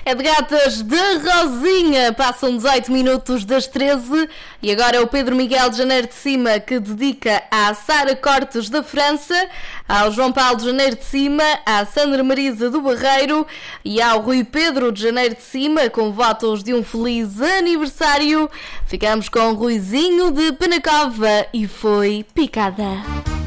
É de gatas de Rosinha. Passam 18 minutos das 13 e agora é o Pedro Miguel de Janeiro de Cima que dedica à Sara Cortes da França, ao João Paulo de Janeiro de Cima, à Sandra Marisa do Barreiro e ao Rui Pedro de Janeiro de Cima, com votos de um feliz aniversário. Ficamos com o Ruizinho de Penacova e foi picada.